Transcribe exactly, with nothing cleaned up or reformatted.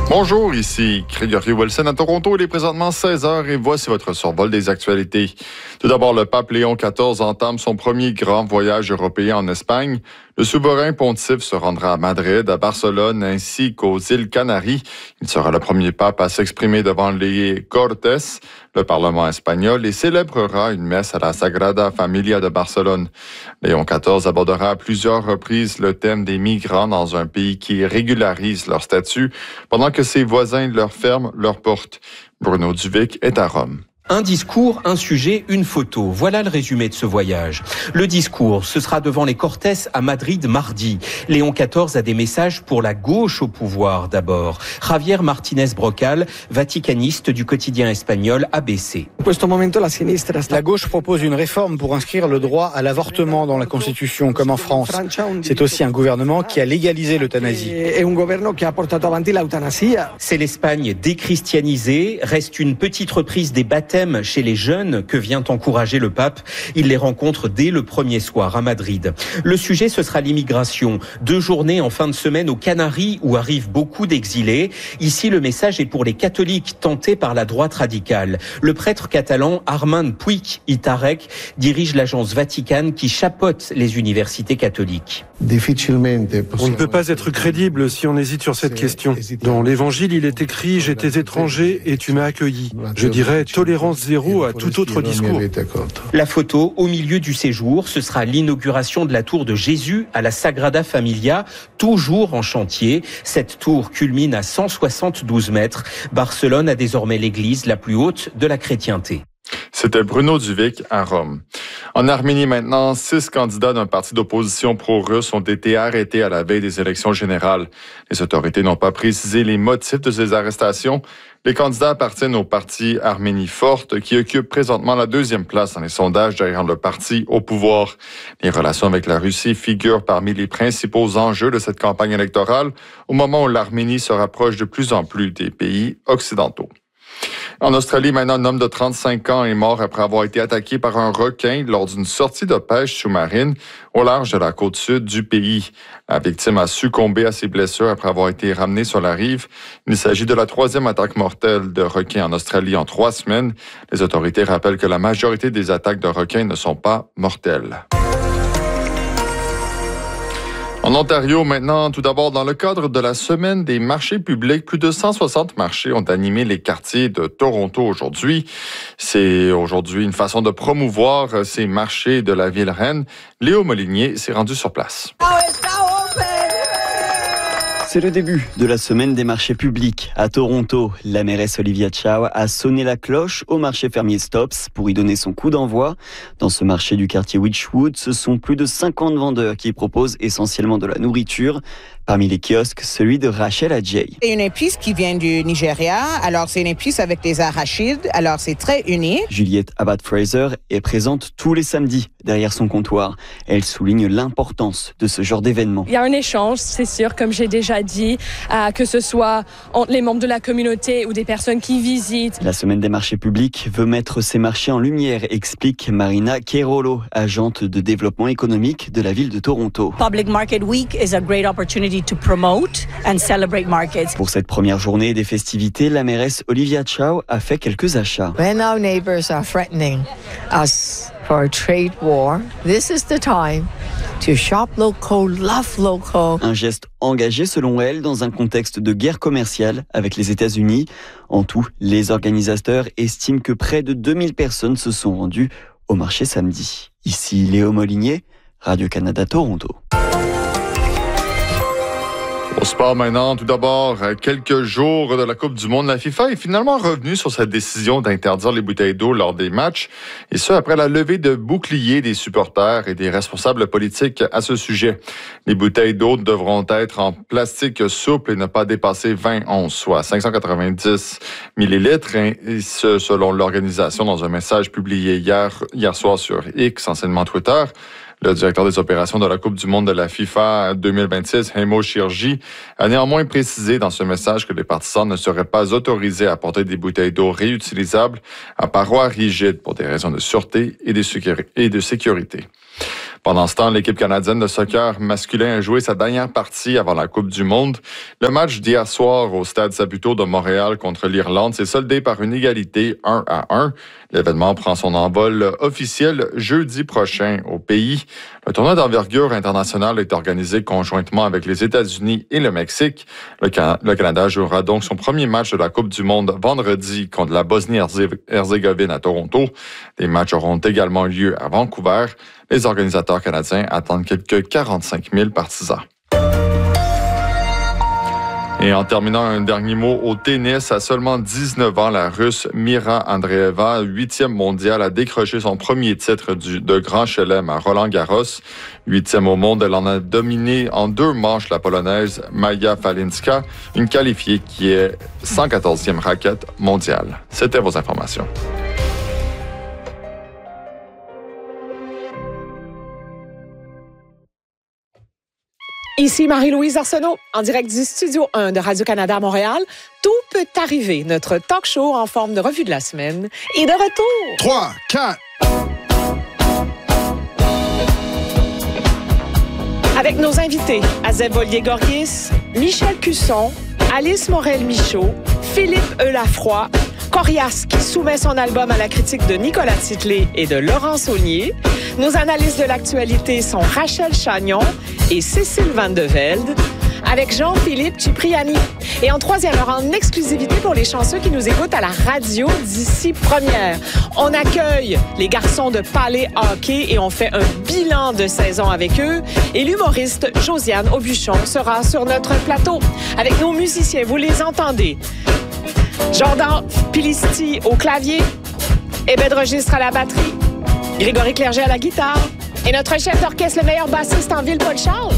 Bonjour, ici Gregory Wilson à Toronto. Il est présentement seize heures et voici votre survol des actualités. Tout d'abord, le pape Léon quatorze entame son premier grand voyage européen en Espagne. Le souverain pontife se rendra à Madrid, à Barcelone ainsi qu'aux îles Canaries. Il sera le premier pape à s'exprimer devant les Cortes, le Parlement espagnol, et célébrera une messe à la Sagrada Familia de Barcelone. Léon quatorze abordera à plusieurs reprises le thème des migrants dans un pays qui régularise leur statut, pendant que ses voisins leur ferment leurs portes. Bruno Duvic est à Rome. Un discours, un sujet, une photo. Voilà le résumé de ce voyage. Le discours, ce sera devant les Cortes à Madrid mardi. Léon quatorze a des messages pour la gauche au pouvoir d'abord. Javier Martínez Brocal, vaticaniste du quotidien espagnol A B C. La gauche propose une réforme pour inscrire le droit à l'avortement dans la Constitution, comme en France. C'est aussi un gouvernement qui a légalisé l'euthanasie. C'est l'Espagne déchristianisée. Reste une petite reprise des baptêmes chez les jeunes que vient encourager le pape. Il les rencontre dès le premier soir à Madrid. Le sujet, ce sera l'immigration. Deux journées en fin de semaine aux Canaries où arrivent beaucoup d'exilés. Ici, le message est pour les catholiques tentés par la droite radicale. Le prêtre catalan Armand Puig i Tarrech dirige l'agence Vatican qui chapeaute les universités catholiques. On ne peut pas être crédible si on hésite sur cette question. Dans l'Évangile, il est écrit « J'étais étranger et tu m'as accueilli ». Je dirais « Tolérance zéro à tout autre discours ». La photo au milieu du séjour, ce sera l'inauguration de la tour de Jésus à la Sagrada Familia, toujours en chantier. Cette tour culmine à cent soixante-douze mètres. Barcelone a désormais l'église la plus haute de la chrétienté. C'était Bruno Duvic à Rome. En Arménie maintenant, six candidats d'un parti d'opposition pro-russe ont été arrêtés à la veille des élections générales. Les autorités n'ont pas précisé les motifs de ces arrestations. Les candidats appartiennent au parti Arménie forte qui occupe présentement la deuxième place dans les sondages derrière le parti au pouvoir. Les relations avec la Russie figurent parmi les principaux enjeux de cette campagne électorale au moment où l'Arménie se rapproche de plus en plus des pays occidentaux. En Australie, maintenant, un homme de trente-cinq ans est mort après avoir été attaqué par un requin lors d'une sortie de pêche sous-marine au large de la côte sud du pays. La victime a succombé à ses blessures après avoir été ramenée sur la rive. Il s'agit de la troisième attaque mortelle de requins en Australie en trois semaines. Les autorités rappellent que la majorité des attaques de requins ne sont pas mortelles. En Ontario, maintenant, tout d'abord, dans le cadre de la semaine des marchés publics, plus de cent soixante marchés ont animé les quartiers de Toronto aujourd'hui. C'est aujourd'hui une façon de promouvoir ces marchés de la ville reine. Léo Molinier s'est rendu sur place. C'est le début de la semaine des marchés publics. À Toronto, la mairesse Olivia Chow a sonné la cloche au marché fermier Stops pour y donner son coup d'envoi. Dans ce marché du quartier Witchwood, ce sont plus de cinquante vendeurs qui proposent essentiellement de la nourriture. Parmi les kiosques, celui de Rachel Adjei. C'est une épice qui vient du Nigeria, alors c'est une épice avec des arachides, alors c'est très unique. Juliette Abad-Fraser est présente tous les samedis derrière son comptoir. Elle souligne l'importance de ce genre d'événement. Il y a un échange, c'est sûr, comme j'ai déjà dit, euh, que ce soit entre les membres de la communauté ou des personnes qui visitent. La semaine des marchés publics veut mettre ces marchés en lumière, explique Marina Kerolo, agente de développement économique de la ville de Toronto. Public Market Week is a great opportunity to promote and celebrate markets. Pour cette première journée des festivités, la mairesse Olivia Chow a fait quelques achats. When our neighbors are threatening us for a trade war, this is the time to shop local, love local. Un geste engagé selon elle dans un contexte de guerre commerciale avec les États-Unis. En tout, les organisateurs estiment que près de deux mille personnes se sont rendues au marché samedi. Ici Léo Molinier, Radio-Canada Toronto. Au sport maintenant, tout d'abord, quelques jours de la Coupe du monde, la FIFA est finalement revenue sur sa décision d'interdire les bouteilles d'eau lors des matchs, et ce après la levée de boucliers des supporters et des responsables politiques à ce sujet. Les bouteilles d'eau devront être en plastique souple et ne pas dépasser vingt onces, soit cinq cent quatre-vingt-dix millilitres, et ce selon l'organisation dans un message publié hier, hier soir sur X, anciennement Twitter. Le directeur des opérations de la Coupe du monde de la FIFA deux mille vingt-six, Heimo Chirgi, a néanmoins précisé dans ce message que les partisans ne seraient pas autorisés à porter des bouteilles d'eau réutilisables à parois rigides pour des raisons de sûreté et de sécurité. Pendant ce temps, l'équipe canadienne de soccer masculin a joué sa dernière partie avant la Coupe du Monde. Le match d'hier soir au Stade Saputo de Montréal contre l'Irlande s'est soldé par une égalité un à un. L'événement prend son envol officiel jeudi prochain au pays. Le tournoi d'envergure internationale est organisé conjointement avec les États-Unis et le Mexique. Le, Can- le Canada jouera donc son premier match de la Coupe du Monde vendredi contre la Bosnie-Herzégovine à Toronto. Les matchs auront également lieu à Vancouver. Les organisateurs canadiens attendent quelques quarante-cinq mille partisans. Et en terminant, un dernier mot au tennis. À seulement dix-neuf ans, la Russe Mira Andreeva, huitième mondiale, a décroché son premier titre du, de Grand Chelem à Roland-Garros. Huitième au monde, elle en a dominé en deux manches la Polonaise Maja Falinska, une qualifiée qui est cent quatorzième raquette mondiale. C'était vos informations. Ici Marie-Louise Arsenault, en direct du Studio un de Radio-Canada à Montréal. Tout peut arriver, notre talk show en forme de revue de la semaine est de retour. trois, quatre Avec nos invités, Azeb Ollier-Gorgis, Michel Cusson, Alice Morel-Michaud, Philippe Eulafroy, Corias qui soumet son album à la critique de Nicolas Titley et de Laurent Saunier. Nos analystes de l'actualité sont Rachel Chagnon et Cécile Van de Velde, avec Jean-Philippe Cipriani. Et en troisième heure, en exclusivité pour les chanceux qui nous écoutent à la radio d'ici première, on accueille les garçons de Palais Hockey et on fait un bilan de saison avec eux. Et l'humoriste Josiane Aubuchon sera sur notre plateau. Avec nos musiciens, vous les entendez. Jordan Pilisti au clavier, Ebed Registre à la batterie, Grégory Clerget à la guitare et notre chef d'orchestre, le meilleur bassiste en ville, Paul Charles.